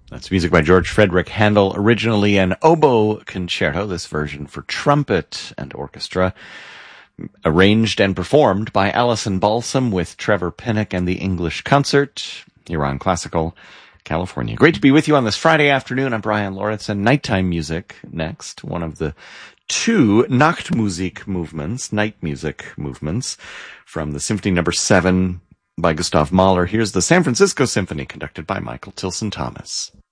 That's music by George Frederick Handel, originally an oboe concerto, this version for trumpet and orchestra, arranged and performed by Alison Balsam with Trevor Pinnock and the English Concert, here on Classical California. Great to be with you on this Friday afternoon. I'm Brian Lauritsen. Nighttime music next, one of the two Nachtmusik movements, night music movements, from the Symphony No. 7 by Gustav Mahler. Here's the San Francisco Symphony, conducted by Michael Tilson Thomas.